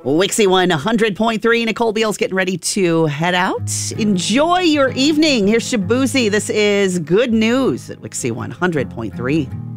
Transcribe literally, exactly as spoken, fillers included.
Wixie one hundred point three. Nicole Beals getting ready to head out. Enjoy your evening. Here's Shabuzi. This is Good News at Wixie one hundred point three.